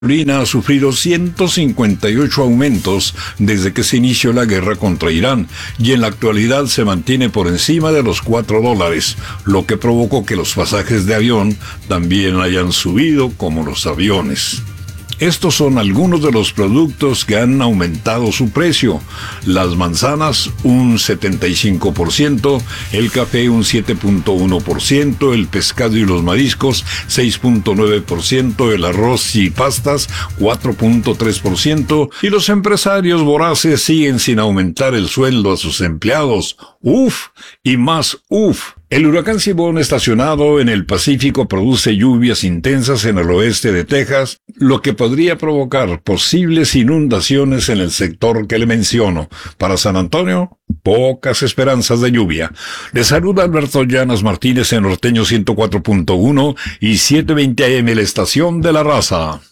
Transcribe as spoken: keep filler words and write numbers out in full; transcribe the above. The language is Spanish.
gasolina ha sufrido ciento cincuenta y ocho aumentos desde que se inició la guerra contra Irán y en la actualidad se mantiene por encima de los cuatro dólares, lo que provocó que los pasajes de avión también hayan subido como los aviones. Estos son algunos de los productos que han aumentado su precio. Las manzanas un setenta y cinco por ciento, el café un siete punto uno por ciento, el pescado y los mariscos seis punto nueve por ciento, el arroz y pastas cuatro punto tres por ciento y los empresarios voraces siguen sin aumentar el sueldo a sus empleados. ¡Uf! Y más ¡uf! El huracán Sibón, estacionado en el Pacífico, produce lluvias intensas en el oeste de Texas, lo que podría provocar posibles inundaciones en el sector que le menciono. Para San Antonio, pocas esperanzas de lluvia. Le saluda Alberto Llanas Martínez en Norteño ciento cuatro punto uno y setecientos veinte A M, la estación de la raza.